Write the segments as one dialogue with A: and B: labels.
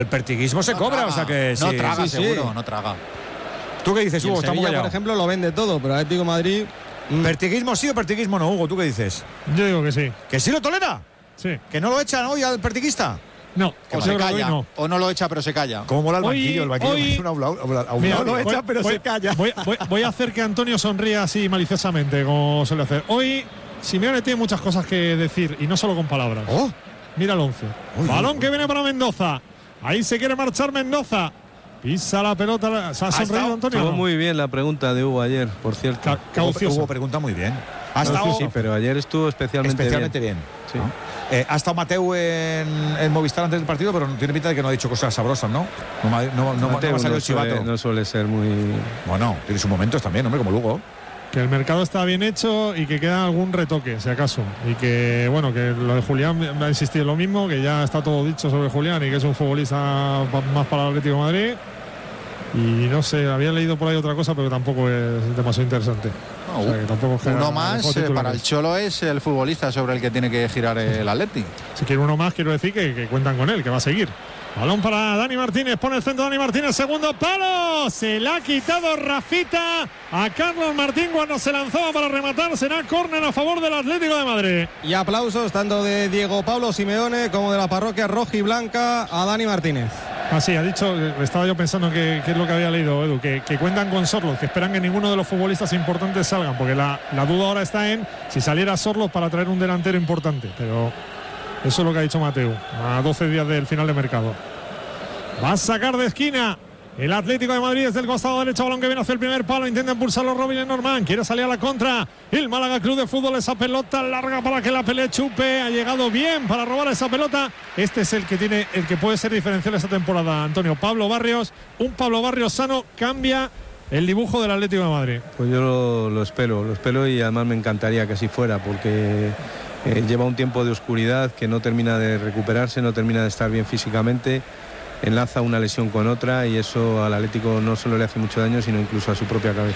A: El pertiguismo se cobra, o sea que
B: no
A: sí.
B: traga,
C: Sí.
B: seguro, no traga.
A: ¿Tú qué dices,
C: Y el
A: Hugo? Está muy
C: Sevilla,
A: callado.
C: por ejemplo, lo vende todo, pero Atlético de Madrid.
A: ¿Pertiguismo sí o pertiguismo no, Hugo? ¿Tú qué dices?
D: Yo digo que sí.
A: ¿Que sí lo tolera?
D: Sí.
A: ¿Que no lo echan hoy al pertiguista?
D: No,
B: O
D: yo
B: se
D: creo que hoy
B: calla,
D: no.
B: o no lo echa, pero se calla.
A: ¿Cómo mola el
D: Hoy-
A: banquillo? El banquillo
D: hoy-
A: es un aula,
D: Mira,
A: lo
D: voy-
A: echa, pero
D: voy-
A: se calla.
D: Voy a hacer que Antonio sonría así maliciosamente, como suele hacer. Hoy Simeone tiene muchas cosas que decir, y no solo con palabras.
A: Oh,
D: Mira el 11.
A: Uy,
D: Balón
A: uy,
D: que viene para Mendoza. Ahí se quiere marchar Mendoza. Pisa la pelota. ¿Se ha sonreído,
A: estado-
D: Antonio?
E: Estuvo
D: ¿No?
E: muy bien la pregunta de Hugo ayer, por cierto.
D: Caucioso.
A: Hugo pregunta muy bien. Ha
E: No,
A: estado
E: sí, pero ayer estuvo especialmente
A: bien.
E: Sí.
A: ¿No? Ha estado Mateu en Movistar antes del partido, pero tiene pinta de que no ha dicho cosas sabrosas, ¿no? No
E: Mateo
A: ha salido el
E: suele,
A: chivato.
E: no suele ser muy.
A: Bueno, tiene sus momentos también, hombre, como Lugo.
D: Que el mercado está bien hecho y que queda algún retoque, si acaso. Y que, bueno, que lo de Julián va a insistir lo mismo, que ya está todo dicho sobre Julián y que es un futbolista más para el Atlético de Madrid. Y no sé, había leído por ahí otra cosa, pero tampoco es demasiado interesante. O sea, que tampoco genera
B: Uno más
D: mejor
B: para
D: titulares.
B: el Cholo es el futbolista sobre el que tiene que girar el Atleti.
D: Si quiere uno más, quiero decir que cuentan con él, que va a seguir. Balón para Dani Martínez, pone el centro Dani Martínez, segundo palo. Se la ha quitado Rafita a Carlos Martín cuando se lanzaba para rematar. Será córner a favor del Atlético de Madrid.
C: Y aplausos tanto de Diego Pablo Simeone como de la parroquia rojiblanca a Dani Martínez.
D: Así, ha dicho, estaba yo pensando que es lo que había leído, Edu, que cuentan con Sorloth, que esperan que ninguno de los futbolistas importantes salgan, porque la duda ahora está en si saliera Sorloth para traer un delantero importante, pero eso es lo que ha dicho Mateu, a 12 días del final de mercado. Va a sacar de esquina el Atlético de Madrid desde el costado derecho, balón que viene hacia el primer palo, intenta impulsarlo Robin Lenormand, quiere salir a la contra, el Málaga Club de Fútbol, esa pelota larga para que la pelea Chupe, ha llegado bien para robar esa pelota. Este es el que puede ser diferencial esta temporada, Antonio. Pablo Barrios, un Pablo Barrios sano cambia el dibujo del Atlético de Madrid.
E: Pues yo lo espero y además me encantaría que así fuera, porque lleva un tiempo de oscuridad que no termina de recuperarse, no termina de estar bien físicamente, enlaza una lesión con otra y eso al Atlético no solo le hace mucho daño, sino incluso a su propia cabeza.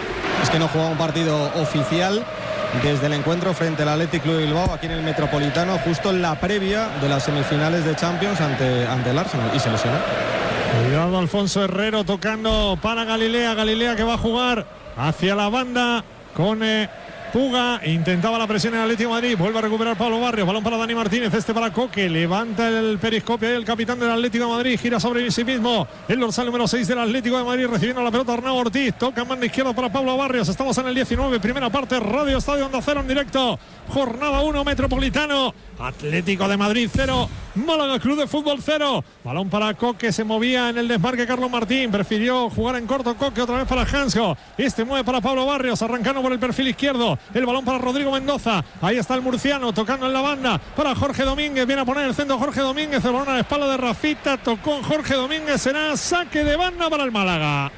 C: Es que no juega un partido oficial desde el encuentro frente al Athletic Club de Bilbao aquí en el Metropolitano, justo en la previa de las semifinales de Champions ante el Arsenal, y se lesionó.
D: Cuidado Alfonso Herrero tocando para Galilea que va a jugar hacia la banda con Puga, intentaba la presión en el Atlético de Madrid, vuelve a recuperar Pablo Barrios, balón para Dani Martínez, para Coque, levanta el periscopio, el capitán del Atlético de Madrid, gira sobre sí mismo, el dorsal número 6 del Atlético de Madrid, recibiendo la pelota Arnau Ortiz, toca mano izquierda para Pablo Barrios, estamos en el 19, primera parte, Radio Estadio Onda Cero en directo, jornada 1, Metropolitano, Atlético de Madrid 0, Málaga Club de Fútbol 0, balón para Coque, se movía en el desmarque Carlos Martín, prefirió jugar en corto Coque, otra vez para Hansco, mueve para Pablo Barrios, arrancando por el perfil izquierdo, el balón para Rodrigo Mendoza, ahí está el murciano, tocando en la banda para Jorge Domínguez, viene a poner el centro Jorge Domínguez, el balón a la espalda de Rafita, tocó Jorge Domínguez, será saque de banda para el Málaga.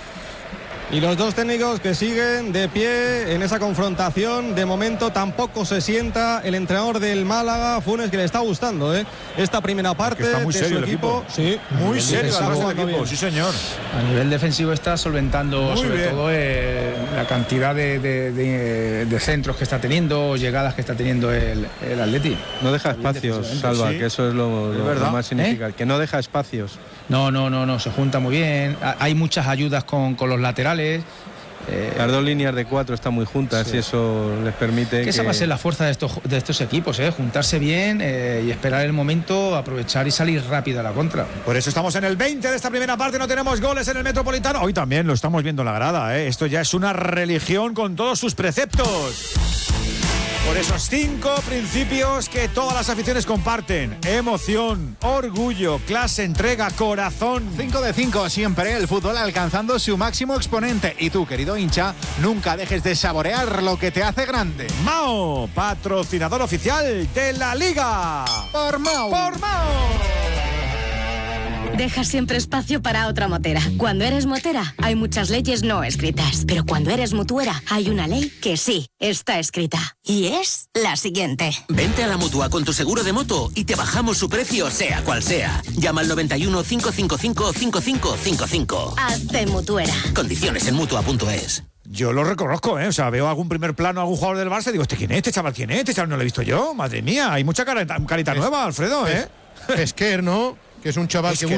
C: Y los dos técnicos que siguen de pie en esa confrontación, de momento tampoco se sienta el entrenador del Málaga, Funes, que le está gustando esta primera parte.
A: Está muy
C: de
A: serio
C: su
A: el equipo.
C: Sí,
A: Muy serio
C: está
A: el
C: jugando
A: equipo,
C: bien.
A: sí señor.
F: A nivel defensivo está solventando
A: Muy
F: sobre
A: bien.
F: todo la cantidad de centros que está teniendo, llegadas que está teniendo el Atleti.
E: No deja espacios, Salva,
A: Sí.
E: que eso es lo
A: verdad.
E: más significativo, que no deja espacios.
F: No, se junta muy bien. Hay muchas ayudas con los laterales.
E: Las dos líneas de 4 están muy juntas y eso les permite
F: Que esa va a ser la fuerza de estos equipos, juntarse bien y esperar el momento, aprovechar y salir rápido a la contra.
A: Por eso estamos en el 20 de esta primera parte, no tenemos goles en el Metropolitano. Hoy también lo estamos viendo en la grada, ¿eh? Esto ya es una religión con todos sus preceptos. Por esos 5 principios que todas las aficiones comparten: emoción, orgullo, clase, entrega, corazón.
B: 5 de 5 siempre, el fútbol alcanzando su máximo exponente. Y tú, querido hincha, nunca dejes de saborear lo que te hace grande.
A: Mao, patrocinador oficial de la Liga.
B: Por Mau.
A: Por Mao.
G: Deja siempre espacio para otra motera. Cuando eres motera, hay muchas leyes no escritas. Pero cuando eres mutuera, hay una ley que sí está escrita. Y es la siguiente.
H: Vente a la Mutua con tu seguro de moto y te bajamos su precio sea cual sea. Llama al 91 555 5555.
G: Hazte mutuera.
H: Condiciones en Mutua.es.
A: Yo lo reconozco, ¿eh? O sea, veo algún primer plano, algún jugador del Barça y digo, ¿quién es? ¿Este chaval quién es? Este chaval no lo he visto yo. Madre mía, hay mucha carita nueva, Alfredo, ¿eh?
I: Pesquer, ¿no? que es un chaval
A: Es
I: que
A: que